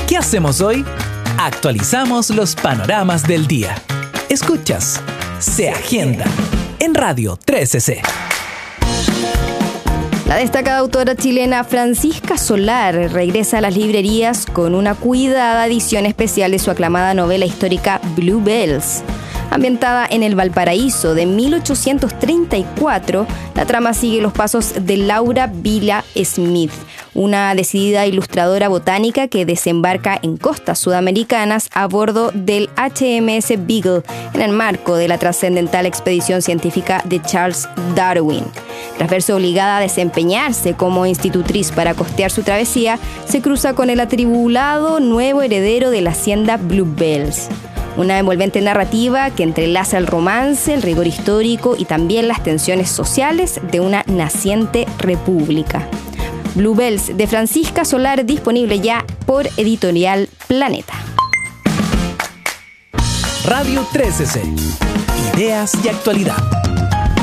¿Qué hacemos hoy? Actualizamos los panoramas del día. Escuchas Se Agenda en Radio 13C. La destacada autora chilena Francisca Solar regresa a las librerías con una cuidada edición especial de su aclamada novela histórica Bluebells. Ambientada en el Valparaíso de 1834, la trama sigue los pasos de Laura Vila Smith, una decidida ilustradora botánica que desembarca en costas sudamericanas a bordo del HMS Beagle en el marco de la trascendental expedición científica de Charles Darwin. Tras verse obligada a desempeñarse como institutriz para costear su travesía, se cruza con el atribulado nuevo heredero de la hacienda Bluebells. Una envolvente narrativa que entrelaza el romance, el rigor histórico y también las tensiones sociales de una naciente república. Bluebells de Francisca Solar, disponible ya por Editorial Planeta. Radio 13C. Ideas y actualidad.